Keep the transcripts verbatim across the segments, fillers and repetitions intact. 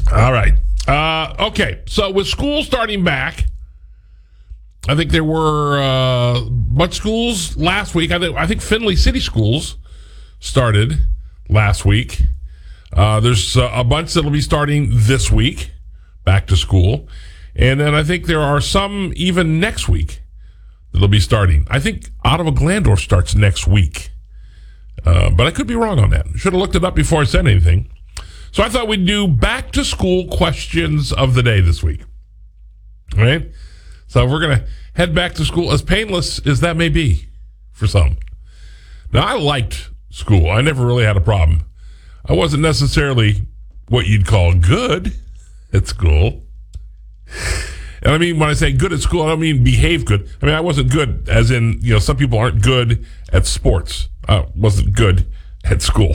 All right. Uh, okay. So with school starting back, I think there were uh, a bunch of schools last week. I think I think Findlay City Schools started last week. Uh, there's uh, a bunch that'll be starting this week, back to school. And then I think there are some even next week that'll be starting. I think Ottawa Glandorf starts next week. Uh, but I could be wrong on that. Should have looked it up before I said anything. So I thought we'd do back to school questions of the day this week. All right? So we're going to head back to school, as painless as that may be for some. Now, I liked school. I never really had a problem. I wasn't necessarily what you'd call good at school. And I mean, when I say good at school, I don't mean behave good. I mean, I wasn't good as in, you know, some people aren't good at sports. I wasn't good at school.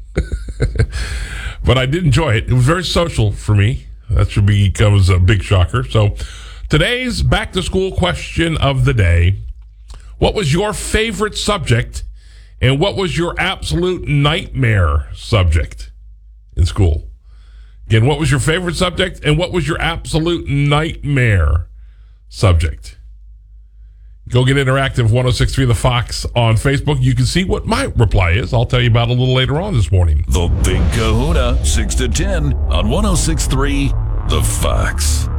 But I did enjoy it. It was very social for me. That should be becomes a big shocker. So today's back to school question of the day: what was your favorite subject, and what was your absolute nightmare subject in school? Again, what was your favorite subject, and what was your absolute nightmare subject? Go get interactive, one oh six point three The Fox on Facebook. You can see what my reply is. I'll tell you about it a little later on this morning. The Big Kahuna, six to ten on one oh six point three The Fox.